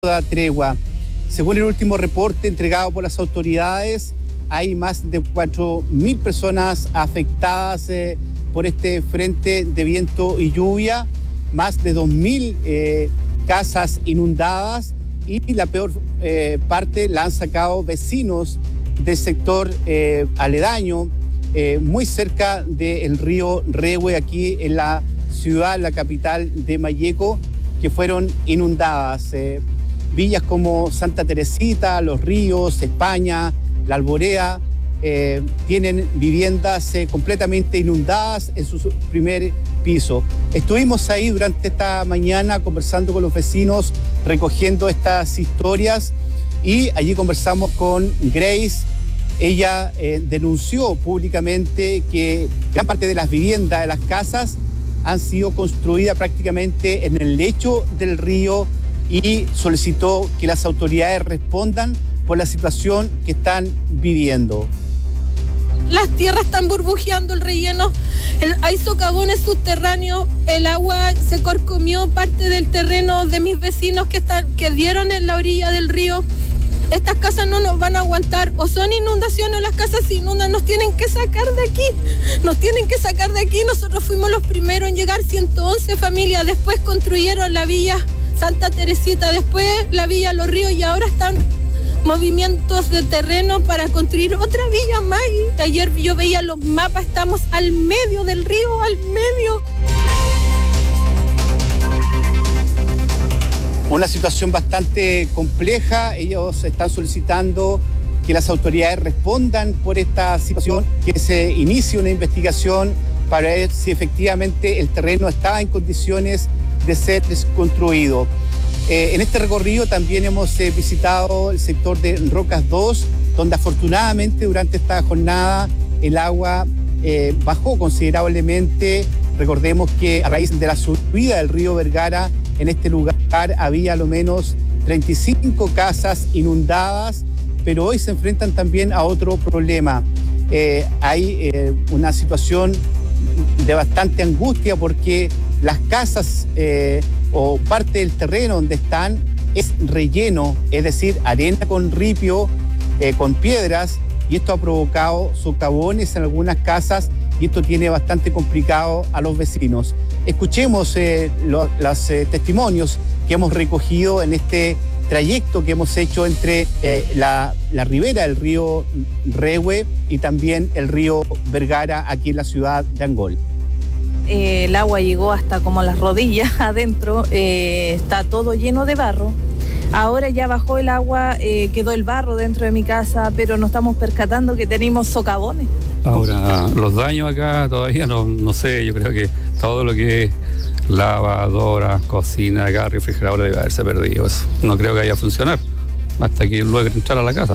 da tregua. Según el último reporte entregado por las autoridades, hay más de 4.000 personas afectadas por este frente de viento y lluvia, más de 2.000 casas inundadas, y la peor parte la han sacado vecinos del sector aledaño, muy cerca del río Rehue, aquí en la ciudad, la capital de Malleco, que fueron inundadas. Villas como Santa Teresita, Los Ríos, España, La Alborada, tienen viviendas completamente inundadas en su primer piso. Estuvimos ahí durante esta mañana conversando con los vecinos, recogiendo estas historias, y allí conversamos con Grace. Ella denunció públicamente que gran parte de las viviendas, de las casas, han sido construidas prácticamente en el lecho del río, y solicitó que las autoridades respondan por la situación que están viviendo. Las tierras están burbujeando, el relleno, hay socavones subterráneos, el agua se carcomió parte del terreno de mis vecinos que dieron en la orilla del río. Estas casas no nos van a aguantar, o son inundaciones o las casas se inundan, nos tienen que sacar de aquí, Nosotros fuimos los primeros en llegar, 111 familias, después construyeron la villa Santa Teresita, después la villa Los Ríos, y ahora están movimientos de terreno para construir otra villa más. Y ayer yo veía los mapas, estamos al medio del río, al medio. Una situación bastante compleja. Ellos están solicitando que las autoridades respondan por esta situación, que se inicie una investigación para ver si efectivamente el terreno estaba en condiciones de ser desconstruido. En este recorrido también hemos visitado el sector de Rocas 2, donde afortunadamente durante esta jornada el agua bajó considerablemente. Recordemos que a raíz de la subida del río Vergara, en este lugar había a lo menos 35 casas inundadas, pero hoy se enfrentan también a otro problema. Hay una situación de bastante angustia, porque las casas o parte del terreno donde están es relleno, es decir, arena con ripio, con piedras, y esto ha provocado socavones en algunas casas, y esto tiene bastante complicado a los vecinos. Escuchemos los testimonios que hemos recogido en este trayecto que hemos hecho entre la ribera del río Rehue y también el río Vergara, aquí en la ciudad de Angol. El agua llegó hasta como las rodillas adentro, está todo lleno de barro. Ahora ya bajó el agua, quedó el barro dentro de mi casa, pero nos estamos percatando que tenemos socavones. Ahora, los daños acá todavía no sé, yo creo que todo lo que es lavadoras, cocina, acá, refrigerador debe haberse perdido. Eso no creo que vaya a funcionar hasta que logre entrar a la casa.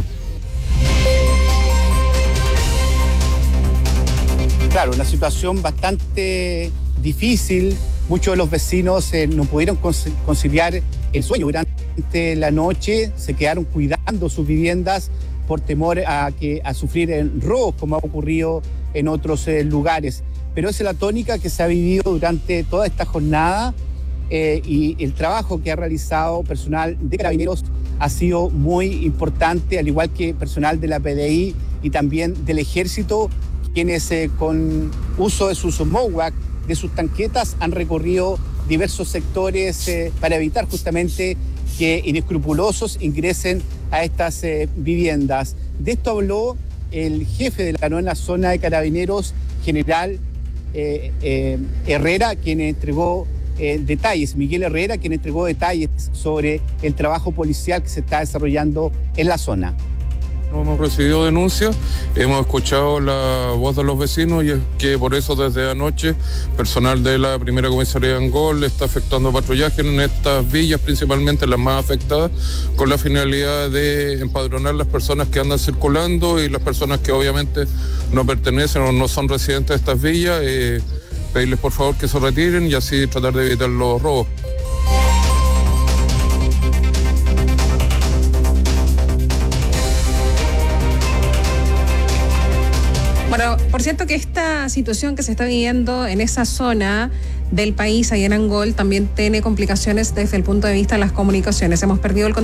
Claro, una situación bastante difícil. Muchos de los vecinos no pudieron conciliar el sueño durante la noche, se quedaron cuidando sus viviendas por temor a sufrir robos, como ha ocurrido en otros lugares. Pero esa es la tónica que se ha vivido durante toda esta jornada, y el trabajo que ha realizado personal de Carabineros ha sido muy importante, al igual que personal de la PDI y también del Ejército, quienes con uso de sus MOWAC, de sus tanquetas, han recorrido diversos sectores para evitar justamente que inescrupulosos ingresen a estas viviendas. De esto habló el jefe de la 9ª Zona de Carabineros, general Herrera, quien entregó detalles, Miguel Herrera, quien entregó detalles sobre el trabajo policial que se está desarrollando en la zona. No hemos recibido denuncias, hemos escuchado la voz de los vecinos, y es que por eso desde anoche personal de la primera comisaría de Angol está efectuando patrullaje en estas villas, principalmente las más afectadas, con la finalidad de empadronar las personas que andan circulando y las personas que obviamente no pertenecen o no son residentes de estas villas, pedirles por favor que se retiren y así tratar de evitar los robos. Bueno, por cierto que esta situación que se está viviendo en esa zona del país, ahí en Angol, también tiene complicaciones desde el punto de vista de las comunicaciones. Hemos perdido el contacto